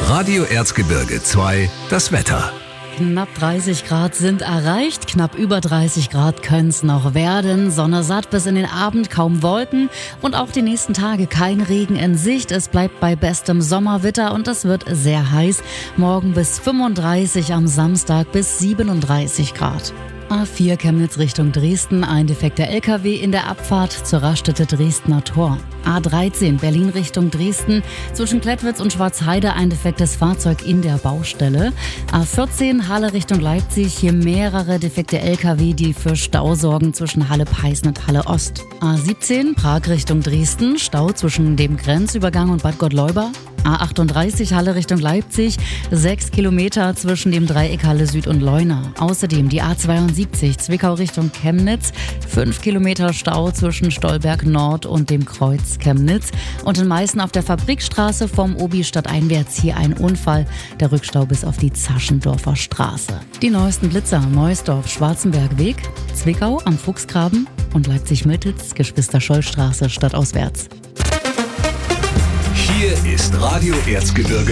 Radio Erzgebirge 2, das Wetter. Knapp 30 Grad sind erreicht, knapp über 30 Grad können es noch werden. Sonne satt bis in den Abend, kaum Wolken und auch die nächsten Tage kein Regen in Sicht. Es bleibt bei bestem Sommerwetter und es wird sehr heiß. Morgen bis 35, am Samstag bis 37 Grad. A4 Chemnitz Richtung Dresden, ein defekter LKW in der Abfahrt zur Raststätte Dresdner Tor. A13 Berlin Richtung Dresden, zwischen Klettwitz und Schwarzheide ein defektes Fahrzeug in der Baustelle. A14 Halle Richtung Leipzig, hier mehrere defekte LKW, die für Stau sorgen zwischen Halle-Peißen und Halle-Ost. A17 Prag Richtung Dresden, Stau zwischen dem Grenzübergang und Bad Gottleuba. A38 Halle Richtung Leipzig, 6 Kilometer zwischen dem Dreieck Halle Süd und Leuna. Außerdem die A72 Zwickau Richtung Chemnitz, 5 Kilometer Stau zwischen Stolberg Nord und dem Kreuz Chemnitz. Und in Meißen auf der Fabrikstraße vom Obi stadteinwärts hier ein Unfall, der Rückstau bis auf die Zaschendorfer Straße. Die neuesten Blitzer: Neusdorf, Schwarzenberg-Weg, Zwickau am Fuchsgraben und Leipzig-Miltitz, Geschwister-Scholl-Straße stadtauswärts. Hier ist Radio Erzgebirge